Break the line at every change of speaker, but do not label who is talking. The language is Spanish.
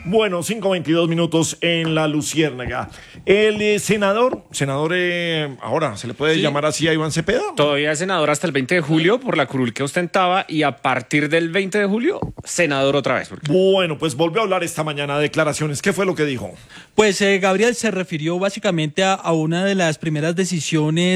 Bueno, 5:22 en la Luciérnaga. El senador, ahora, ¿se le puede llamar así a Iván Cepeda?
Todavía es senador hasta el 20 de julio por la curul que ostentaba y a partir del 20 de julio, senador otra vez.
Bueno, pues volvió a hablar esta mañana, declaraciones. ¿Qué fue lo que dijo?
Pues Gabriel se refirió básicamente a una de las primeras decisiones